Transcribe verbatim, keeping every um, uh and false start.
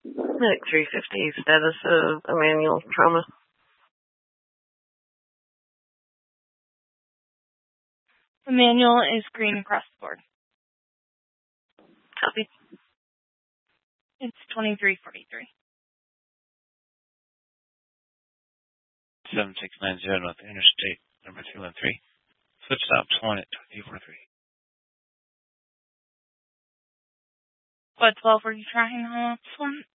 Like three fifty status of Emmanuel trauma. Emmanuel is green across the board. Copy. It's twenty-three forty-three. seven six nine zero North Interstate, number three one three. Switch stops one at twenty forty-three. What twelve were you trying on this one?